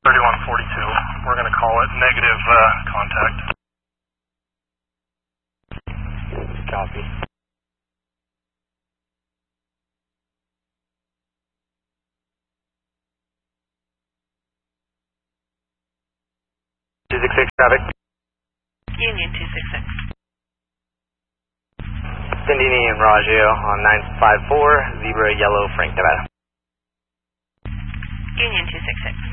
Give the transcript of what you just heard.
3142. We're going to call it negative contact. Copy. Traffic. Union 266. Sindini and Raggio on 954, Zebra Yellow, Frank, Nevada. Union 266.